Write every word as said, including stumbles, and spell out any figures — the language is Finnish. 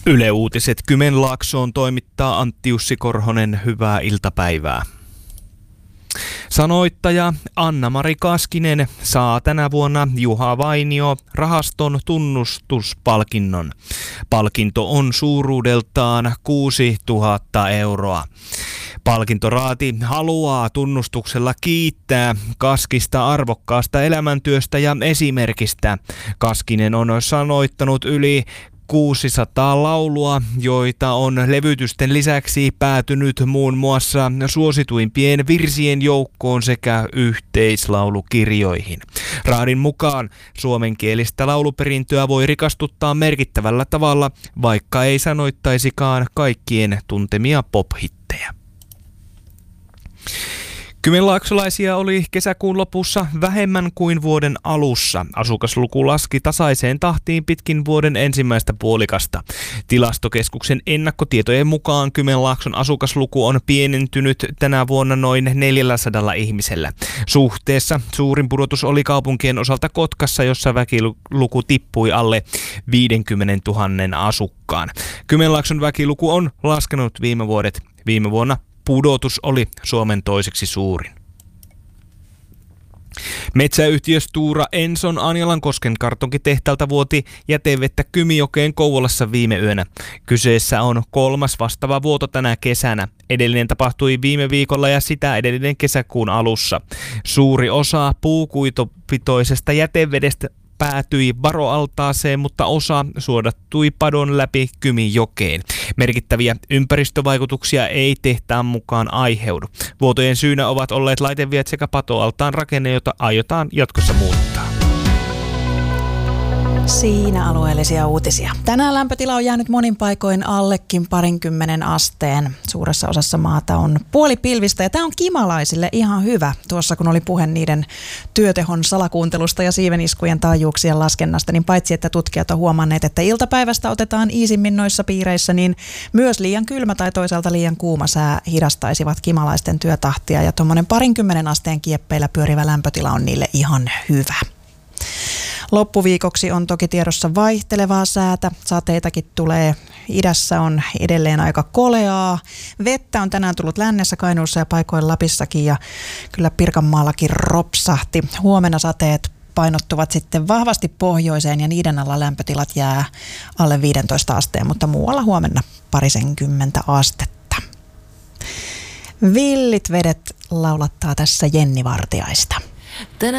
Yle Uutiset Kymenlaaksoon toimittaa Antti Jussi Korhonen. Hyvää iltapäivää. Sanoittaja Anna-Mari Kaskinen saa tänä vuonna Juha Vainio rahaston tunnustuspalkinnon. Palkinto on suuruudeltaan kuusituhatta euroa. Palkintoraati haluaa tunnustuksella kiittää Kaskista arvokkaasta elämäntyöstä ja esimerkistä. Kaskinen on sanoittanut yli kuusisataa laulua, joita on levytysten lisäksi päätynyt muun muassa suosituimpien virsien joukkoon sekä yhteislaulukirjoihin. Raadin mukaan suomenkielistä lauluperintöä voi rikastuttaa merkittävällä tavalla, vaikka ei sanoittaisikaan kaikkien tuntemia pop-hittejä. Kymenlaaksolaisia oli kesäkuun lopussa vähemmän kuin vuoden alussa. Asukasluku laski tasaiseen tahtiin pitkin vuoden ensimmäistä puolikasta. Tilastokeskuksen ennakkotietojen mukaan Kymenlaakson asukasluku on pienentynyt tänä vuonna noin neljäsataa ihmisellä. Suhteessa suurin pudotus oli kaupunkien osalta Kotkassa, jossa väkiluku tippui alle viisikymmentätuhatta asukkaan. Kymenlaakson väkiluku on laskenut viime vuodet. Viime vuonna pudotus oli Suomen toiseksi suurin. Metsäyhtiö Stora Enson Anjalankosken kartonkitehtaalta vuoti jätevettä Kymijokeen Kouvolassa viime yönä. Kyseessä on kolmas vastaava vuoto tänä kesänä. Edellinen tapahtui viime viikolla ja sitä edellinen kesäkuun alussa. Suuri osa puukuitopitoisesta jätevedestä päätyi varoaltaaseen, mutta osa suodattui padon läpi Kymijokeen. Merkittäviä ympäristövaikutuksia ei tehtaan mukaan aiheudu. Vuotojen syynä ovat olleet laiteviet sekä patoaltaan rakenne, jota aiotaan jatkossa muuttaa. Siinä alueellisia uutisia. Tänään lämpötila on jäänyt monin paikoin allekin parinkymmenen asteen. Suuressa osassa maata on puolipilvistä ja tämä on kimalaisille ihan hyvä. Tuossa kun oli puhe niiden työtehon salakuuntelusta ja siiveniskujen taajuuksien laskennasta, niin paitsi että tutkijat on huomanneet, että iltapäivästä otetaan iisimmin noissa piireissä, niin myös liian kylmä tai toisaalta liian kuuma sää hidastaisivat kimalaisten työtahtia. Ja tuommoinen parinkymmenen asteen kieppeillä pyörivä lämpötila on niille ihan hyvä. Loppuviikoksi on toki tiedossa vaihtelevaa säätä. Sateitakin tulee. Idässä on edelleen aika koleaa. Vettä on tänään tullut lännessä, Kainuussa ja paikoin Lapissakin ja kyllä Pirkanmaallakin ropsahti. Huomenna sateet painottuvat sitten vahvasti pohjoiseen ja niiden alla lämpötilat jää alle viisitoista asteen, mutta muualla huomenna parisenkymmentä astetta. Villit vedet laulattaa tässä Jenni Vartiaista.